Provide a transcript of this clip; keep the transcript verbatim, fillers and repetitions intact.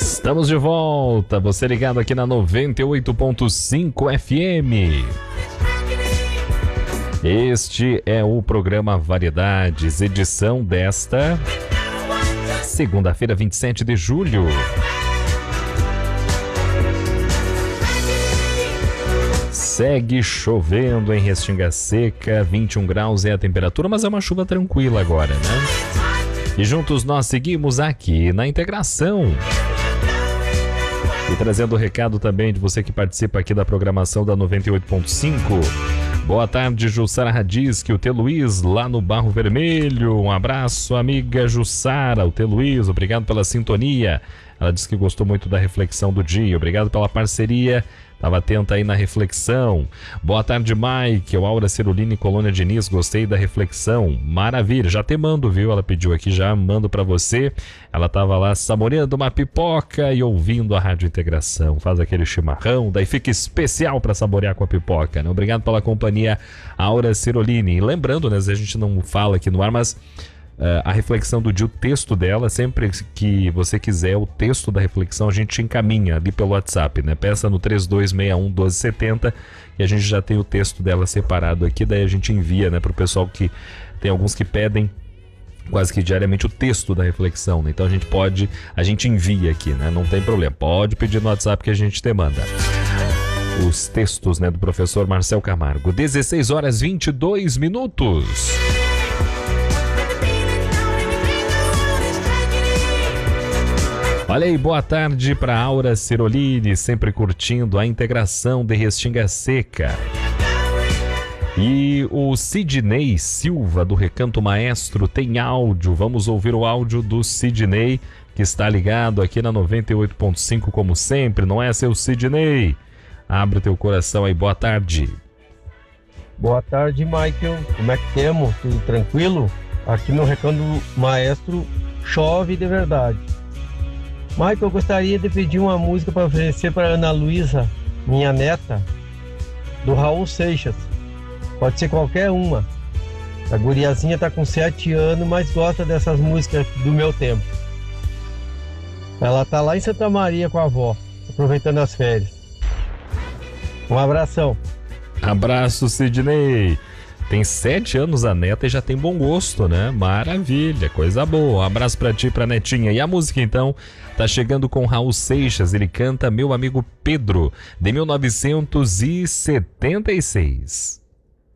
Estamos de volta, você ligado aqui na noventa e oito ponto cinco F M. Este é o programa Variedades, edição desta segunda-feira, vinte e sete de julho. Segue chovendo em Restinga Seca, vinte e um graus é a temperatura, mas é uma chuva tranquila agora, né? E juntos nós seguimos aqui na integração. E trazendo o recado também de você que participa aqui da programação da noventa e oito ponto cinco. Boa tarde, Jussara Radis, o T. Luiz, lá no Barro Vermelho. Um abraço, amiga Jussara, o T. Luiz, obrigado pela sintonia. Ela disse que gostou muito da reflexão do dia. Obrigado pela parceria. Estava atenta aí na reflexão. Boa tarde, Mike. O Aura Cirulini, Colônia Diniz. Gostei da reflexão. Maravilha. Já te mando, viu? Ela pediu aqui, já mando para você. Ela estava lá saboreando uma pipoca e ouvindo a Rádio Integração. Faz aquele chimarrão, daí fica especial para saborear com a pipoca, né? Obrigado pela companhia, Aura Cirulini. E lembrando, né? A gente não fala aqui no ar, mas... Uh, a reflexão do dia, o texto dela, sempre que você quiser o texto da reflexão, a gente encaminha ali pelo WhatsApp, né? Peça no três dois seis um, um dois sete zero e a gente já tem o texto dela separado aqui, daí a gente envia, né, pro pessoal que tem alguns que pedem quase que diariamente o texto da reflexão, né? Então a gente pode, a gente envia aqui, né? Não tem problema, pode pedir no WhatsApp que a gente te manda os textos, né, do professor Marcel Camargo. dezesseis horas e vinte e dois minutos. Olha aí, boa tarde para Aura Cirolini, sempre curtindo a integração de Restinga Seca. E o Sidney Silva, do Recanto Maestro, tem áudio. Vamos ouvir o áudio do Sidney, que está ligado aqui na noventa e oito ponto cinco, como sempre. Não é, seu Sidney? Abre o teu coração aí, boa tarde. Boa tarde, Michael. Como é que temos? Tudo tranquilo? Aqui no Recanto Maestro chove de verdade. Michael, eu gostaria de pedir uma música para oferecer para Ana Luísa, minha neta, do Raul Seixas. Pode ser qualquer uma. A guriazinha tá com sete anos, mas gosta dessas músicas do meu tempo. Ela tá lá em Santa Maria com a avó, aproveitando as férias. Um abração. Abraço, Sidney. Tem sete anos a neta e já tem bom gosto, né? Maravilha, coisa boa. Um abraço pra ti e pra netinha. E a música, então, tá chegando com Raul Seixas. Ele canta Meu Amigo Pedro, de mil novecentos e setenta e seis.